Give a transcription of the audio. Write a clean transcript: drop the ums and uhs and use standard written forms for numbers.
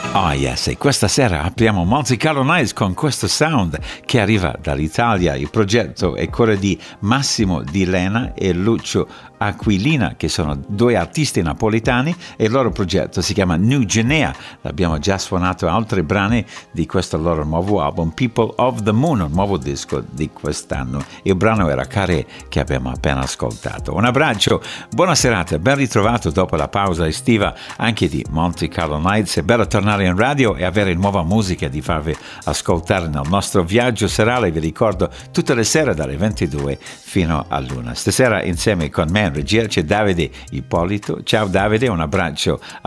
Ah yes, e questa sera apriamo Monte Carlo Nights con questo sound che arriva dall'Italia. Il progetto è quello di Massimo Di Lena e Lucio Aquilina, che sono due artisti napoletani, e il loro progetto si chiama New Genea. Abbiamo già suonato altri brani di questo loro nuovo album, People of the Moon, un nuovo disco di quest'anno. Il brano era Carré, che abbiamo appena ascoltato. Un abbraccio, buona serata, ben ritrovato dopo la pausa estiva anche di Monte Carlo Nights. È bello tornare in radio e avere nuova musica di farvi ascoltare nel nostro viaggio serale. Vi ricordo tutte le sere dalle 22 fino all'1. Stasera insieme con me in regia c'è Davide Ippolito. Ciao Davide, un abbraccio